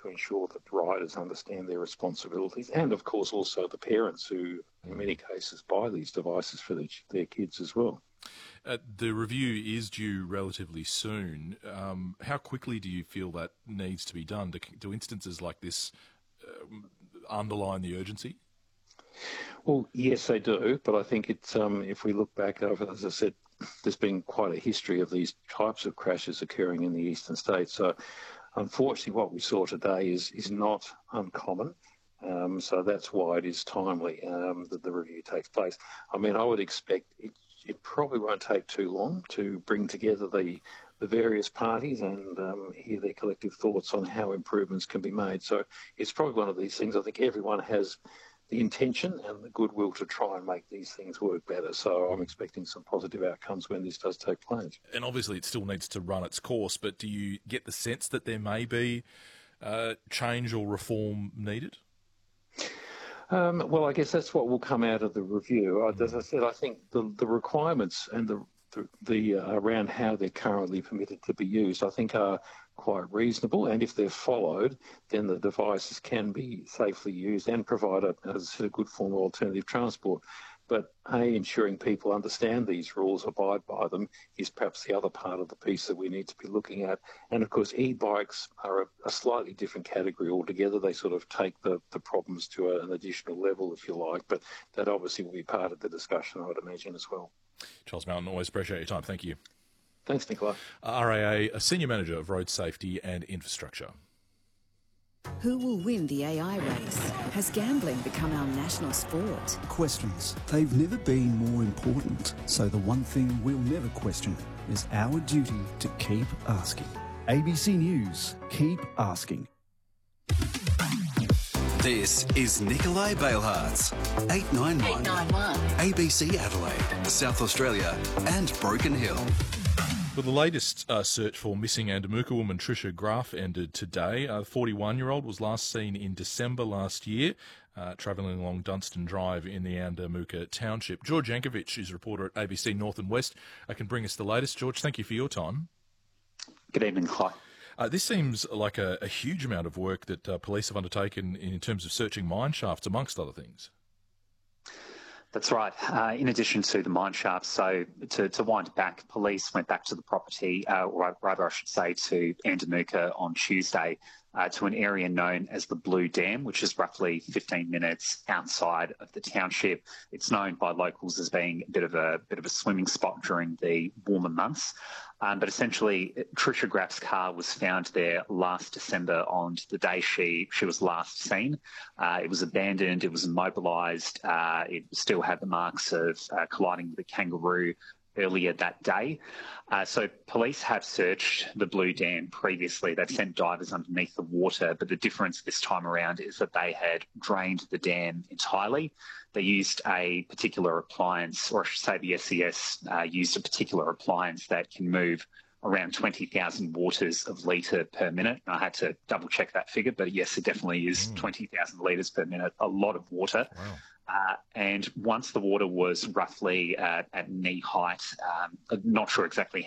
to ensure that riders understand their responsibilities, and of course also the parents who in many cases buy these devices for their kids as well. The review is due relatively soon. How quickly do you feel that needs to be done? Do instances like this underline the urgency? Well, yes, they do, but I think it's if we look back over, as I said, there's been quite a history of these types of crashes occurring in the eastern states. So unfortunately what we saw today is not uncommon. So that's why it is timely that the review takes place. I mean, I would expect it probably won't take too long to bring together the various parties and hear their collective thoughts on how improvements can be made. So it's probably one of these things. I think everyone has the intention and the goodwill to try and make these things work better. So I'm expecting some positive outcomes when this does take place. And obviously it still needs to run its course, but do you get the sense that there may be change or reform needed? Well, I guess that's what will come out of the review. As I said, I think the requirements and the around how they're currently permitted to be used, I think are quite reasonable. And if they're followed, then the devices can be safely used and provide a good form of alternative transport. But ensuring people understand these rules, abide by them, is perhaps the other part of the piece that we need to be looking at. And of course, e-bikes are a slightly different category altogether. They sort of take the problems to an additional level, if you like. But that obviously will be part of the discussion, I would imagine, as well. Charles Mountain, always appreciate your time. Thank you. Thanks, Nicola. RAA, a Senior Manager of Road Safety and Infrastructure. Who will win the AI race? Has gambling become our national sport? Questions. They've never been more important. So the one thing we'll never question is our duty to keep asking. ABC News. Keep asking. This is Nicolai Balehart's 891 ABC Adelaide, South Australia and Broken Hill. Well, the latest search for missing Andamooka woman Tricia Gruff ended today. The 41-year-old was last seen in December last year, travelling along Dunstan Drive in the Andamooka township. George Yankovic is a reporter at ABC North and West. Can bring us the latest. George, thank you for your time. Good evening, Clay. This seems like a huge amount of work that police have undertaken in terms of searching mine shafts, amongst other things. That's right. In addition to the mine shafts, so to wind back, police went back to the property, or rather I should say to Andamooka on Tuesday, to an area known as the Blue Dam, which is roughly 15 minutes outside of the township. It's known by locals as being a bit of a swimming spot during the warmer months. But essentially, Tricia Gruff's car was found there last December on the day she was last seen. It was abandoned. It was immobilised. It still had the marks of colliding with a kangaroo earlier that day. So police have searched the Blue Dam previously. They've sent divers underneath the water, but the difference this time around is that they had drained the dam entirely. They used a particular appliance, or I should say the SES used a particular appliance that can move around 20,000 watres of litre per minute. I had to double check that figure, but yes, it definitely is 20,000 litres per minute, a lot of water. Wow. And once the water was roughly at knee height, not sure exactly